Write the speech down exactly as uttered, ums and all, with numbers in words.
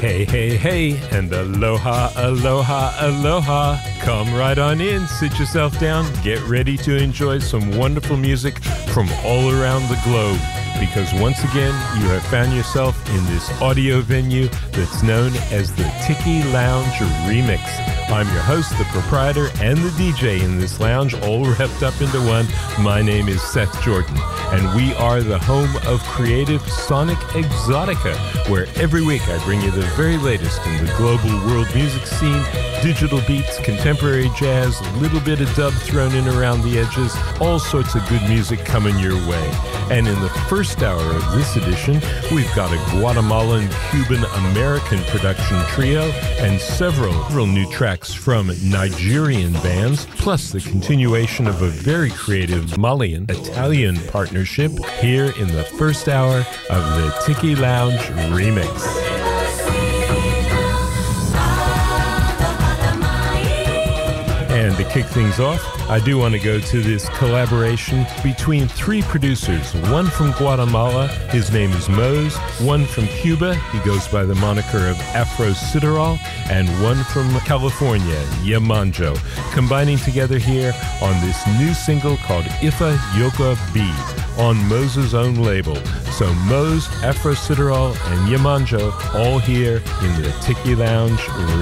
Hey, hey, hey, and aloha, aloha, aloha. Come right on in, sit yourself down, get ready to enjoy some wonderful music from all around the globe. Because once again, you have found yourself in this audio venue that's known as the Tiki Lounge Remix. I'm your host, the proprietor, and the D J in this lounge, all wrapped up into one. My name is Seth Jordan, and we are the home of creative Sonic Exotica, where every week I bring you the very latest in the global world music scene, digital beats, contemporary jazz, a little bit of dub thrown in around the edges, all sorts of good music coming your way. And in the first hour of this edition, we've got a Guatemalan, Cuban, American production trio and several, several new tracks from Nigerian bands, plus the continuation of a very creative Malian-Italian partnership here in the first hour of the Tiki Lounge Remix. And to kick things off, I do want to go to this collaboration between three producers, one from Guatemala, his name is Mose, one from Cuba, he goes by the moniker of Afro Citarol, and one from California, Yamanjo, combining together here on this new single called Ifa Yoka B on Mose's own label. So Mose, Afro Citarol, and Yamanjo all here in the Tiki Lounge